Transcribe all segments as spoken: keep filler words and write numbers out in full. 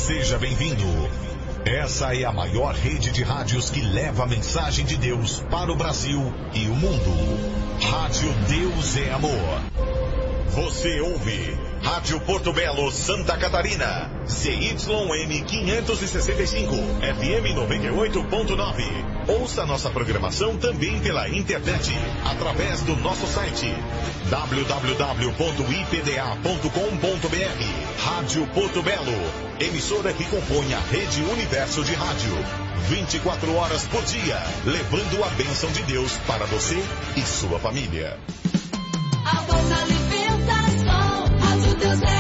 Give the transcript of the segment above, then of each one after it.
Seja bem-vindo. Essa é a maior rede de rádios que leva a mensagem de Deus para o Brasil e o mundo. Rádio Deus é Amor. Você ouve Rádio Porto Belo, Santa Catarina, Z Y M quinhentos e sessenta e cinco, F M noventa e oito ponto nove. Ouça nossa programação também pela internet, através do nosso site w w w ponto i p d a ponto com ponto b r. Rádio Porto Belo, emissora que compõe a rede Universo de Rádio. vinte e quatro horas por dia, levando a bênção de Deus para você e sua família. A voz da libertação, Rádio Deus é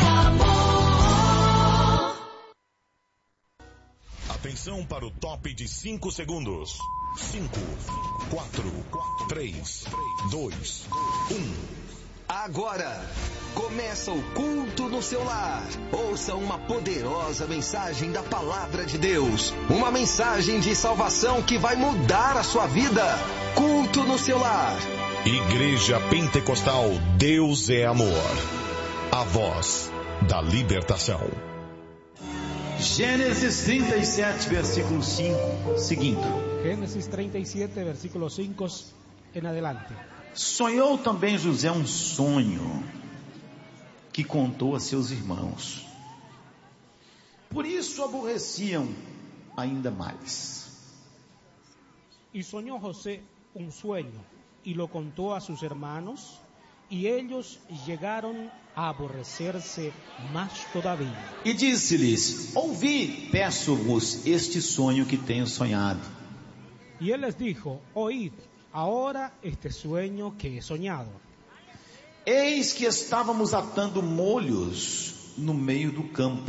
Amor. Atenção para o top de cinco segundos. cinco, quatro, três, dois, um. Agora, começa o culto no seu lar. Ouça uma poderosa mensagem da Palavra de Deus. Uma mensagem de salvação que vai mudar a sua vida. Culto no seu lar. Igreja Pentecostal Deus é Amor. A voz da libertação. Gênesis trinta e sete, versículo cinco, seguindo. Gênesis trinta y siete, versículos cinco en adelante. Sonhou também José um sonho que contou a seus irmãos. Por isso aborreciam ainda mais. Y soñó José un sueño y lo contó a sus hermanos, y ellos llegaron a aborrecerse más todavía. E disse-lhes: ouvi, peço-vos, este sonho que tenho sonhado. Y él les dijo: oíd ahora este sueño que he soñado. Eis que estávamos atando molhos no meio do campo.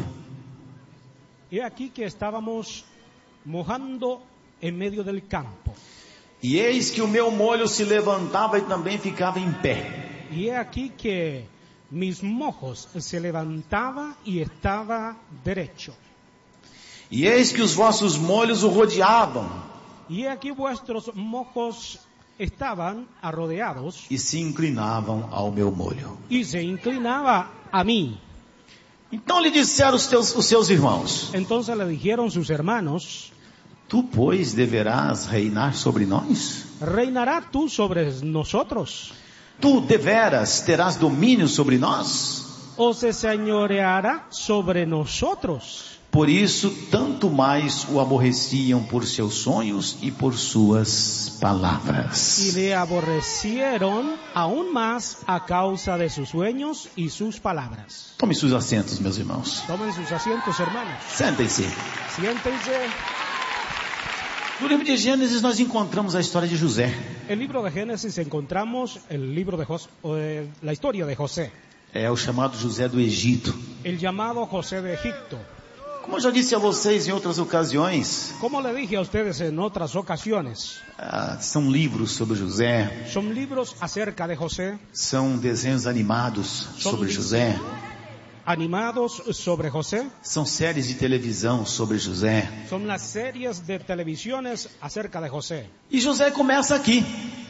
He aquí que estábamos mojando en medio del campo. E eis que o meu molho se levantava e também ficava em pé. Y he aquí que mis mojos se levantaba y estaba derecho. E eis que os vossos molhos o rodeavam. Y he aquí vuestros mojos estaban arrodeados. E se inclinavam ao meu molho. Y se inclinaba a mí. Então lhe disseram os, teus, os seus irmãos: Entonces le dijeron sus hermanos: tu, pois, deverás reinar sobre nós? ¿Reinará tú sobre nosotros? Tu deveras terás domínio sobre nós? ¿O se señoreará sobre nosotros? Por isso, tanto mais o aborreciam por seus sonhos e por suas palavras. Y le aborrecieron aún más a causa de sus sueños y sus palabras. Tome seus assentos, meus irmãos. Tomen sus asientos, hermanos. Sentem-se. Siéntense. No livro de Gênesis nós encontramos a história de José. El libro de Génesis encontramos el libro de Jos- eh, la historia de José. É o chamado José do Egito. El llamado José de Egipto. Como eu já disse a vocês em outras ocasiões, Como le dije a ustedes en otras ocasiones, ah, são livros sobre José, son libros acerca de José, são desenhos animados sobre José, animados sobre José, são séries de televisão sobre José. son las series de televisiones acerca de José. E José começa aqui.